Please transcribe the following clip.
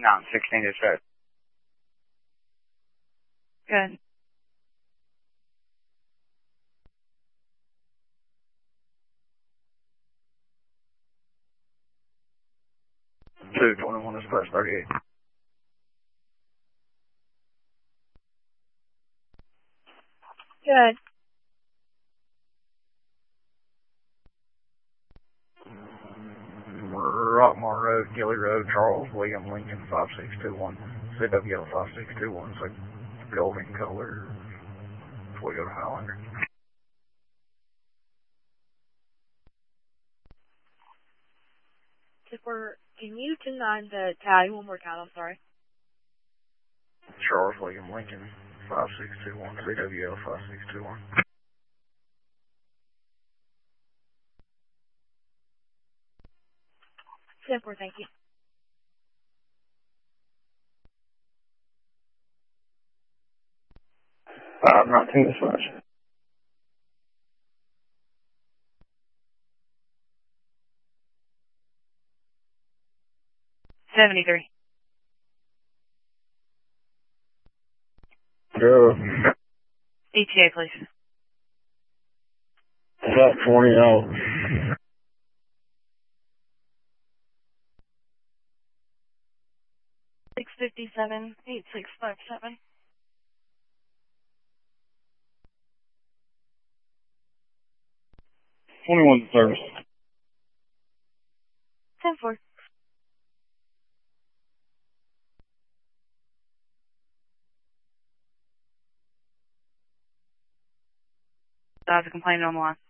16 dispatch. Good. Two 21 dispatch 38. Good. Rockmore Road, Gilly Road, Charles William Lincoln 5621. CWL 5621, so golden color Toyota Highlander. Tipper, can you deny the tag one more time? I'm sorry. Charles William Lincoln 5621, CWL 5621. Tipper, thank you. Not too dispatch. $73. Go. ETA, please. About 20 hours. 657 8657. 21 service. 10-4. I have a complaint on the line.